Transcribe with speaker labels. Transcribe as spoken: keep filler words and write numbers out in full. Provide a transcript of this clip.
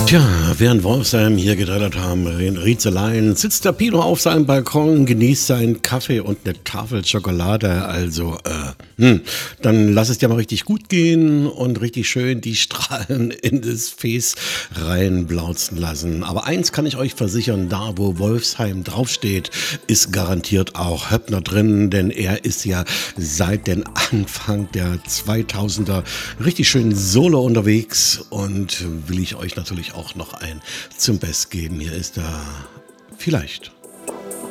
Speaker 1: Tja, während Wolfsheim hier gedrettert haben, in Riezeleien, sitzt der Pino auf seinem Balkon, genießt seinen Kaffee und eine Tafel Schokolade. Also, äh, hm, dann lass es dir mal richtig gut gehen und richtig schön die Strahlen in das Fes reinblauzen lassen. Aber eins kann ich euch versichern, da wo Wolfsheim draufsteht, ist garantiert auch Höppner drin, denn er ist ja seit den Anfang der zweitausender richtig schön solo unterwegs und will ich euch natürlich auch noch ein zum Best geben. Hier ist er vielleicht.